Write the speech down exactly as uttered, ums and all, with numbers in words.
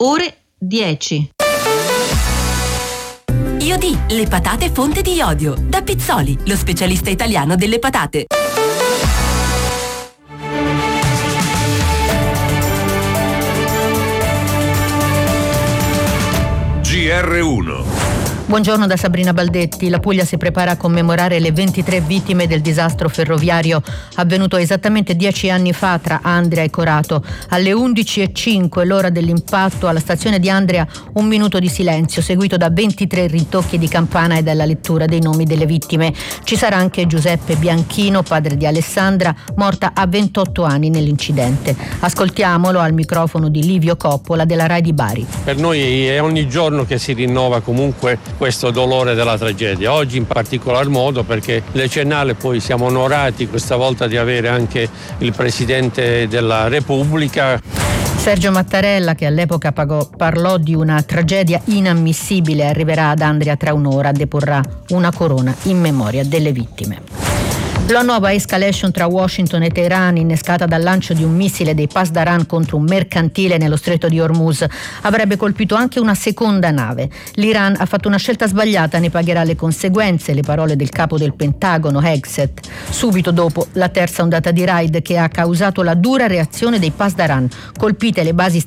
ore dieci. Iodi, le patate fonte di iodio. Da Pizzoli, lo specialista italiano delle patate. G R uno. Buongiorno da Sabrina Baldetti. La Puglia si prepara a commemorare le ventitré vittime del disastro ferroviario avvenuto esattamente dieci anni fa tra Andria e Corato. Alle undici e cinque, l'ora dell'impatto, alla stazione di Andria un minuto di silenzio, seguito da ventitré ritocchi di campana e dalla lettura dei nomi delle vittime. Ci sarà anche Giuseppe Bianchino, padre di Alessandra, morta a ventotto anni nell'incidente. Ascoltiamolo al microfono di Livio Coppola della Rai di Bari. Per noi è ogni giorno che si rinnova comunque questo dolore della tragedia, oggi in particolar modo perché le Cennale poi siamo onorati questa volta di avere anche il Presidente della Repubblica. Sergio Mattarella, che all'epoca pagò, parlò di una tragedia inammissibile, arriverà ad Andria tra un'ora, deporrà una corona in memoria delle vittime. La nuova escalation tra Washington e Teheran, innescata dal lancio di un missile dei Pasdaran contro un mercantile nello stretto di Hormuz, avrebbe colpito anche una seconda nave. L'Iran ha fatto una scelta sbagliata, ne pagherà le conseguenze, le parole del capo del Pentagono, Hegseth, subito dopo la terza ondata di raid che ha causato la dura reazione dei Pasdaran, colpite le basi